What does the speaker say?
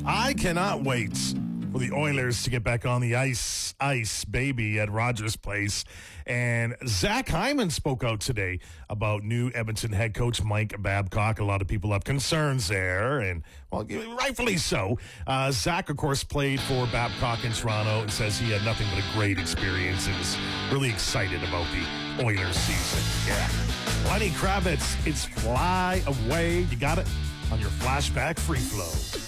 I cannot wait for the Oilers to get back on the ice, baby, at Rogers Place. And Zach Hyman spoke out today about new Edmonton head coach Mike Babcock. A lot of people have concerns there, and, well, rightfully so. Zach, of course, played for Babcock in Toronto and says he had nothing but a great experience and is really excited about the Oilers season. Yeah. Lenny Kravitz, it's Fly Away. You got it on your Flashback Free Flow.